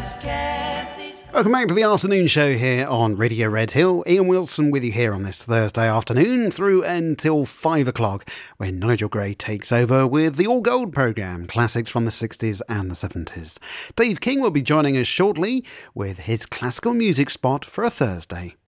Welcome back to the afternoon show here on Radio Red Hill. Ian Wilson with you here on this Thursday afternoon through until 5 o'clock when Nigel Gray takes over with the All Gold programme, classics from the 60s and the 70s. Dave King will be joining us shortly with his classical music spot for a Thursday.